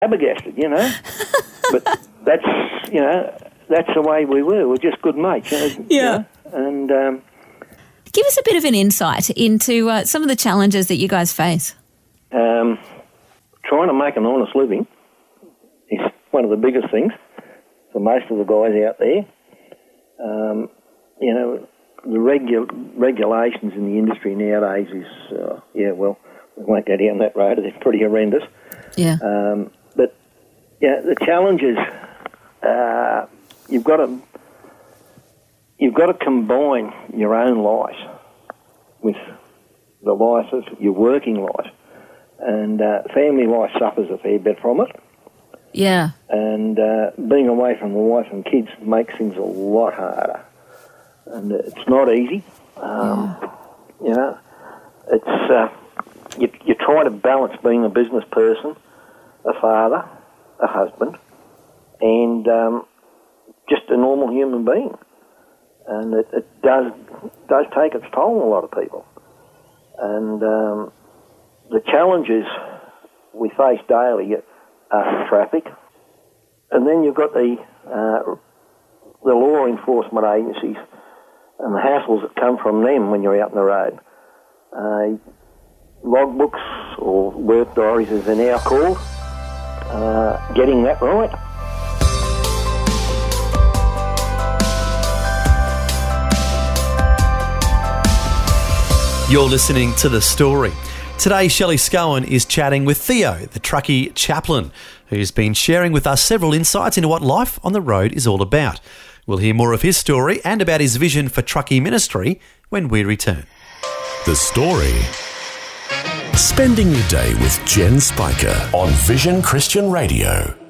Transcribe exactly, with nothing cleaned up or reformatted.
flabbergasted, you know. But that's, you know, that's the way we were. We're just good mates, you know. Yeah. You know? And um, give us a bit of an insight into uh, some of the challenges that you guys face. Um, trying to make an honest living is one of the biggest things for most of the guys out there. Um, you know, the regu- regulations in the industry nowadays is, uh, yeah, well, we won't go down that road. They're pretty horrendous. Yeah. Um, but, yeah, the challenges, uh, you've got to you've got to combine your own life with the life of your working life. And uh, family life suffers a fair bit from it. Yeah. And uh, being away from the wife and kids makes things a lot harder. And it's not easy. Um, yeah. You know, it's uh, you, you try to balance being a business person, a father, a husband, and um, just a normal human being. And it, it does does take its toll on a lot of people. And um, the challenges we face daily are traffic, and then you've got the uh, the law enforcement agencies and the hassles that come from them when you're out on the road. Uh, logbooks, or work diaries as they're now called, uh, getting that right. You're listening to The Story. Today, Shelley Scowen is chatting with Theo, the truckie chaplain, who's been sharing with us several insights into what life on the road is all about. We'll hear more of his story and about his vision for truckie ministry when we return. The Story. Spending your day with Jen Spiker on Vision Christian Radio.